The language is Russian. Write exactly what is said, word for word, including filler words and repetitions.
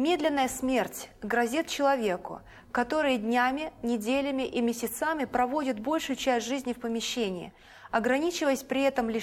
Медленная смерть грозит человеку, который днями, неделями и месяцами проводит большую часть жизни в помещении, ограничиваясь при этом лишь